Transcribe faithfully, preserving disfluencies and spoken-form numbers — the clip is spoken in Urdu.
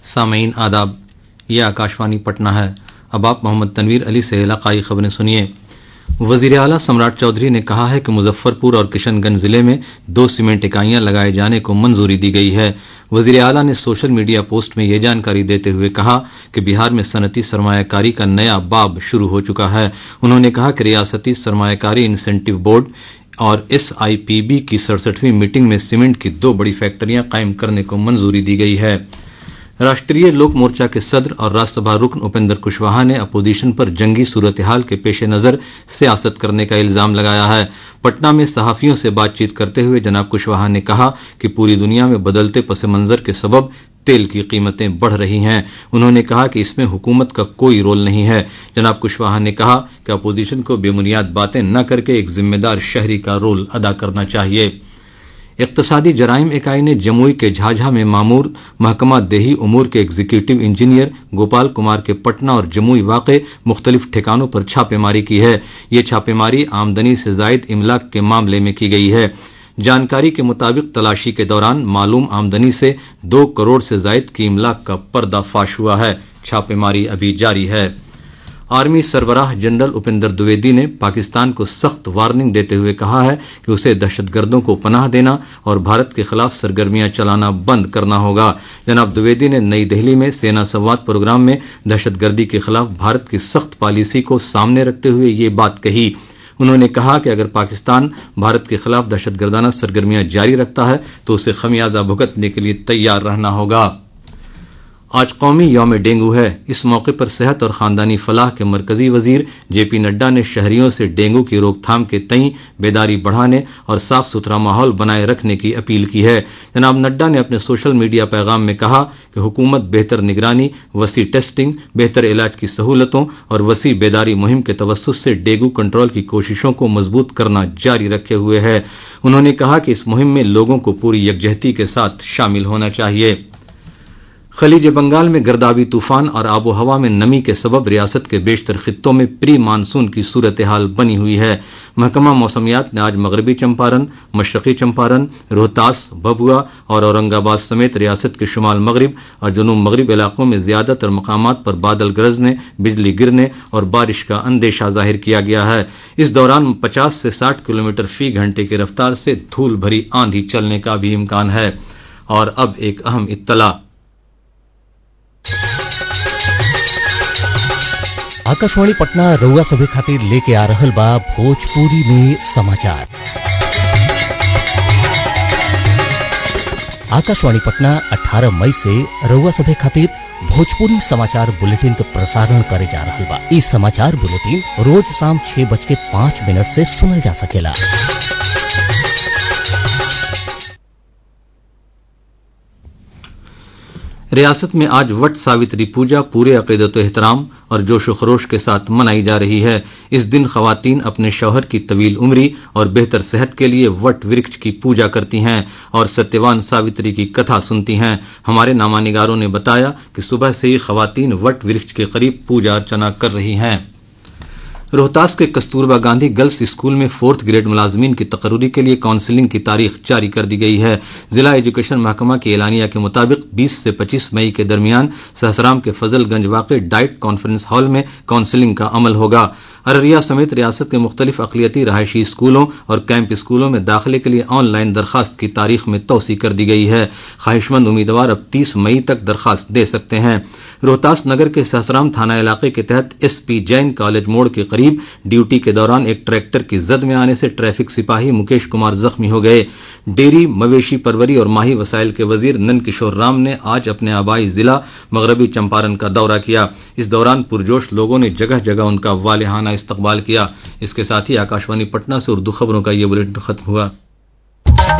سامعین آداب، یہ آکاشوانی پٹنہ ہے۔ اب آپ محمد تنویر علی سے علاقائی خبریں سنیے۔ وزیر اعلیٰ سمراٹ چودھری نے کہا ہے کہ مظفر پور اور کشن گنج ضلع میں دو سیمنٹ اکائیاں لگائے جانے کو منظوری دی گئی ہے۔ وزیر اعلیٰ نے سوشل میڈیا پوسٹ میں یہ جانکاری دیتے ہوئے کہا کہ بہار میں صنعتی سرمایہ کاری کا نیا باب شروع ہو چکا ہے۔ انہوں نے کہا کہ ریاستی سرمایہ کاری انسینٹو بورڈ اور ایس آئی پی بی کی سڑسٹھویں میٹنگ میں سیمنٹ کی دو بڑی فیکٹریاں قائم کرنے کو منظوری دی گئی ہے۔ راشٹریہ لوک مورچہ کے صدر اور راجیہ سبھا رکن اپیندر کشواہا نے اپوزیشن پر جنگی صورتحال کے پیش نظر سیاست کرنے کا الزام لگایا ہے۔ پٹنہ میں صحافیوں سے بات چیت کرتے ہوئے جناب کشواہا نے کہا کہ پوری دنیا میں بدلتے پس منظر کے سبب تیل کی قیمتیں بڑھ رہی ہیں۔ انہوں نے کہا کہ اس میں حکومت کا کوئی رول نہیں ہے۔ جناب کشواہا نے کہا کہ اپوزیشن کو بے بنیاد باتیں نہ کر کے ایک ذمہ دار شہری کا رول ادا کرنا چاہیے۔ اقتصادی جرائم اکائی نے جموئی کے جھاجھا میں مامور محکمہ دیہی امور کے ایگزیکٹو انجینئر گوپال کمار کے پٹنہ اور جموئی واقع مختلف ٹھکانوں پر چھاپے ماری کی ہے۔ یہ چھاپے ماری آمدنی سے زائد املاک کے معاملے میں کی گئی ہے۔ جانکاری کے مطابق تلاشی کے دوران معلوم آمدنی سے دو کروڑ سے زائد کی املاک کا پردہ فاش ہوا ہے۔ چھاپے ماری ابھی جاری ہے۔ آرمی سربراہ جنرل اپیندر دویدی نے پاکستان کو سخت وارننگ دیتے ہوئے کہا ہے کہ اسے دہشت گردوں کو پناہ دینا اور بھارت کے خلاف سرگرمیاں چلانا بند کرنا ہوگا۔ جناب دویدی نے نئی دہلی میں سینا سنواد پروگرام میں دہشت گردی کے خلاف بھارت کی سخت پالیسی کو سامنے رکھتے ہوئے یہ بات کہی۔ انہوں نے کہا کہ اگر پاکستان بھارت کے خلاف دہشت گردانہ سرگرمیاں جاری رکھتا ہے تو اسے خمیازہ بھگتنے کے لیے تیار رہنا ہوگا۔ آج قومی یوم ڈینگو ہے۔ اس موقع پر صحت اور خاندانی فلاح کے مرکزی وزیر جے پی نڈا نے شہریوں سے ڈینگو کی روک تھام کے تئیں بیداری بڑھانے اور صاف ستھرا ماحول بنائے رکھنے کی اپیل کی ہے۔ جناب نڈا نے اپنے سوشل میڈیا پیغام میں کہا کہ حکومت بہتر نگرانی، وسیع ٹیسٹنگ، بہتر علاج کی سہولتوں اور وسیع بیداری مہم کے توسط سے ڈینگو کنٹرول کی کوششوں کو مضبوط کرنا جاری رکھے ہوئے ہے۔ انہوں نے کہا کہ اس مہم میں لوگوں کو پوری یکجہتی کے ساتھ شامل ہونا چاہیے۔ خلیج بنگال میں گردابی طوفان اور آب و ہوا میں نمی کے سبب ریاست کے بیشتر خطوں میں پری مانسون کی صورتحال بنی ہوئی ہے۔ محکمہ موسمیات نے آج مغربی چمپارن، مشرقی چمپارن، روہتاس، بھبھوا اور اورنگ آباد سمیت ریاست کے شمال مغرب اور جنوب مغرب علاقوں میں زیادہ تر مقامات پر بادل گرجنے، بجلی گرنے اور بارش کا اندیشہ ظاہر کیا گیا ہے۔ اس دوران پچاس سے ساٹھ کلومیٹر فی گھنٹے کی رفتار سے دھول بھری آندھی چلنے کا بھی امکان ہے۔ اور اب ایک اہم اطلاع۔ आकाशवाणी पटना रउआ सभे खातिर लेके आ रहल बा भोजपुरी में समाचार। आकाशवाणी पटना अठारह मई से रउआ सभे खातिर भोजपुरी समाचार बुलेटिन के प्रसारण करे जा रहल बा। ई समाचार बुलेटिन रोज शाम छह बज के पांच मिनट से सुनल जा सकेला। ریاست میں آج وٹ ساوتری پوجا پورے عقیدت و احترام اور جوش و خروش کے ساتھ منائی جا رہی ہے۔ اس دن خواتین اپنے شوہر کی طویل عمری اور بہتر صحت کے لیے وٹ ورکش کی پوجا کرتی ہیں اور ستیوان ساوتری کی کتھا سنتی ہیں۔ ہمارے نامہ نگاروں نے بتایا کہ صبح سے ہی خواتین وٹ ورکش کے قریب پوجا ارچنا کر رہی ہیں۔ روہتاس کے کستوربا گاندھی گرلز اسکول میں فورتھ گریڈ ملازمین کی تقرری کے لیے کاؤنسلنگ کی تاریخ جاری کر دی گئی ہے۔ ضلع ایجوکیشن محکمہ کے اعلانیہ کے مطابق بیس سے پچیس مئی کے درمیان سہسرام کے فضل گنج واقع ڈائٹ کانفرنس ہال میں کاؤنسلنگ کا عمل ہوگا۔ ارریہ سمیت ریاست کے مختلف اقلیتی رہائشی اسکولوں اور کیمپ اسکولوں میں داخلے کے لیے آن لائن درخواست کی تاریخ میں توسیع کر دی گئی ہے۔ خواہش مند امیدوار اب تیس مئی تک درخواست دے سکتے ہیں۔ روہتاس نگر کے سہسرام تھانہ علاقے کے تحت ایس پی جین کالج موڑ کے قریب ڈیوٹی کے دوران ایک ٹریکٹر کی زد میں آنے سے ٹریفک سپاہی مکیش کمار زخمی ہو گئے۔ ڈیری، مویشی پروری اور ماہی وسائل کے وزیر نند کشور رام نے آج اپنے آبائی ضلع مغربی چمپارن کا دورہ کیا۔ اس دوران پرجوش لوگوں نے جگہ جگہ ان کا والہانہ استقبال کیا۔ اس کے ساتھ ہی آکاشوانی پٹنہ سے اردو خبروں کا یہ بلیٹن ختم ہوا۔